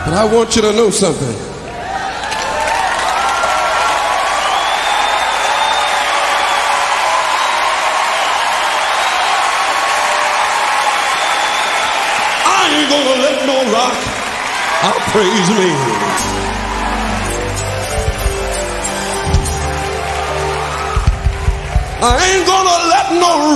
But I want you to know something. I ain't gonna let no rock outpraise me. I ain't gonna let no